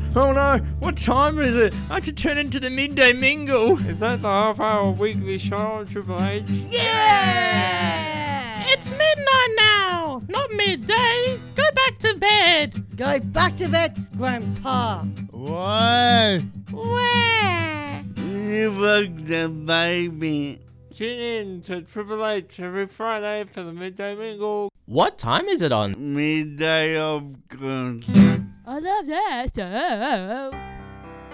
Oh no, what time is it? I had to turn into the midday mingle. Is that the half-hour weekly show on Triple H? Yeah! It's midnight now, not midday. Go back to bed. Go back to bed, Grandpa. Why? Where? You broke the baby. Tune in to Triple H every Friday for the midday mingle. What time is it on? Midday of good. I love that show.